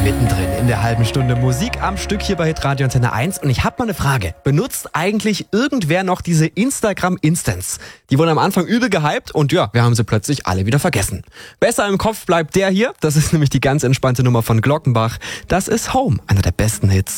Mittendrin in der halben Stunde Musik am Stück hier bei Hitradio Antenne 1. Und ich habe mal eine Frage. Benutzt eigentlich irgendwer noch diese Instagram Instants? Die wurden am Anfang übel gehypt und ja, wir haben sie plötzlich alle wieder vergessen. Besser im Kopf bleibt der hier. Das ist nämlich die ganz entspannte Nummer von Glockenbach. Das ist Home, einer der besten Hits.